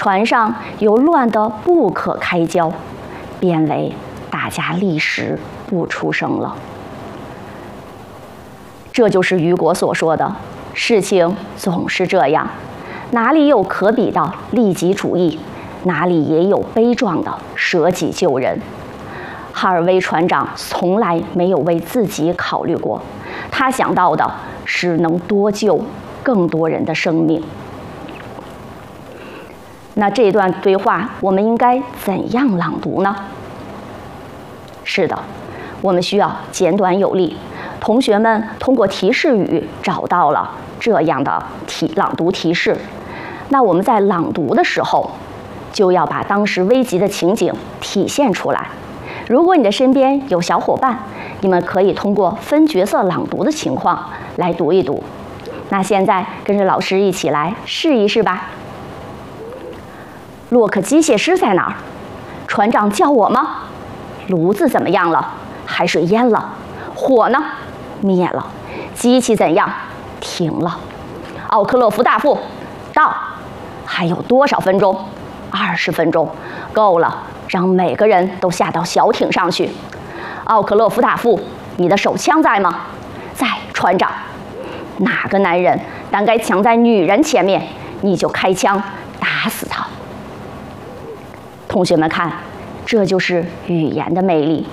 船上由乱得不可开交，变为大家立时不出声了。这就是雨果所说的，事情总是这样，哪里有可比的利己主义，哪里也有悲壮的舍己救人。哈尔威船长从来没有为自己考虑过，他想到的是能多救更多人的生命。那这段对话我们应该怎样朗读呢？是的，我们需要简短有力。同学们通过提示语找到了这样的朗读提示。那我们在朗读的时候，就要把当时危急的情景体现出来。如果你的身边有小伙伴，你们可以通过分角色朗读的情况来读一读。那现在跟着老师一起来试一试吧。洛克机械师在哪儿？船长叫我吗？炉子怎么样了？海水淹了。火呢？灭了。机器怎样？停了。奥克洛夫大副，到。还有多少分钟？20分钟，够了，让每个人都下到小艇上去。奥克洛夫大副，你的手枪在吗？在，船长。哪个男人胆敢抢在女人前面，你就开枪打死他。同学们看，这就是语言的魅力。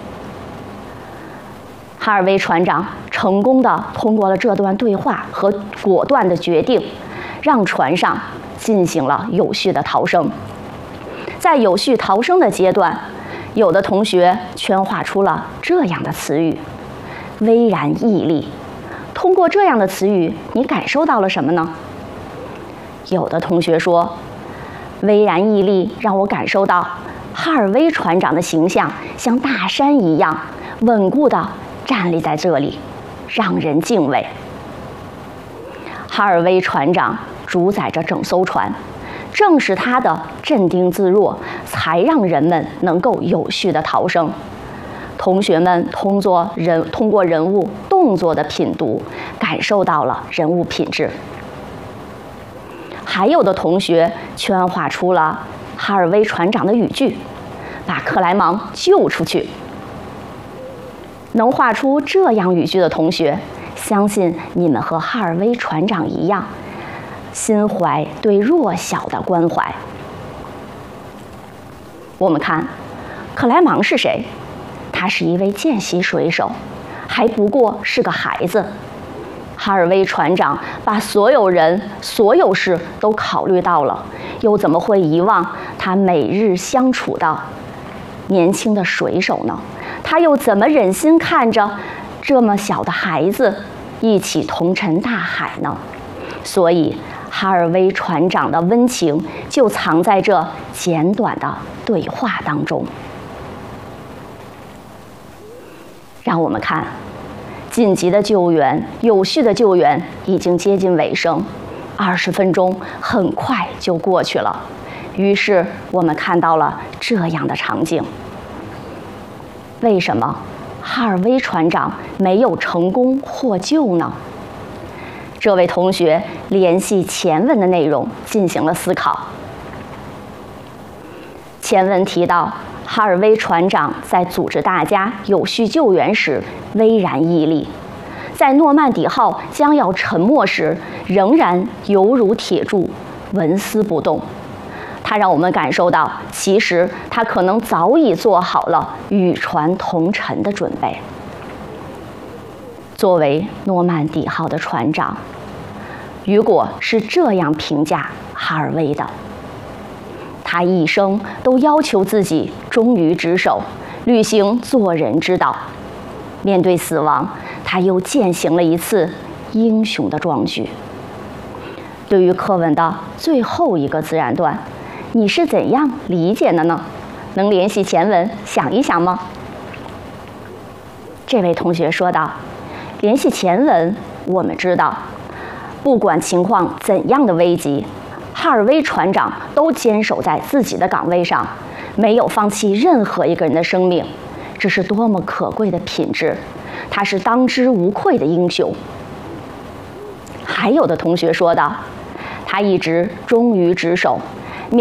哈尔威船长成功地通过了这段对话和果断的决定，让船上进行了有序的逃生。在有序逃生的阶段，有的同学圈画出了这样的词语：巍然屹立。通过这样的词语，你感受到了什么呢？有的同学说，巍然屹立让我感受到哈尔威船长的形象像大山一样稳固地站立在这里，让人敬畏。哈尔威船长主宰着整艘船，正是他的镇定自若，才让人们能够有序地逃生。同学们通过人物动作的品读，感受到了人物品质。还有的同学圈画出了哈尔威船长的语句：把克莱芒救出去。能画出这样语句的同学，相信你们和哈尔威船长一样，心怀对弱小的关怀。我们看，克莱芒是谁？他是一位见习水手，还不过是个孩子。哈尔威船长把所有人、所有事都考虑到了，又怎么会遗忘他每日相处的年轻的水手呢？他又怎么忍心看着这么小的孩子一起同沉大海呢？所以，哈尔威船长的温情就藏在这简短的对话当中。让我们看，紧急的救援、有序的救援已经接近尾声，20分钟很快就过去了。于是我们看到了这样的场景：为什么哈尔威船长没有成功获救呢？这位同学联系前文的内容进行了思考。前文提到，哈尔威船长在组织大家有序救援时巍然屹立，在诺曼底号将要沉没时，仍然犹如铁柱，纹丝不动。他让我们感受到，其实他可能早已做好了与船同沉的准备。作为诺曼底号的船长，雨果是这样评价哈尔威的：他一生都要求自己忠于职守，履行做人之道。面对死亡，他又践行了一次英雄的壮举。对于课文的最后一个自然段，你是怎样理解的呢？能联系前文想一想吗？这位同学说道：联系前文，我们知道，不管情况怎样的危急，哈尔威船长都坚守在自己的岗位上，没有放弃任何一个人的生命，这是多么可贵的品质！他是当之无愧的英雄。还有的同学说道：他一直忠于职守，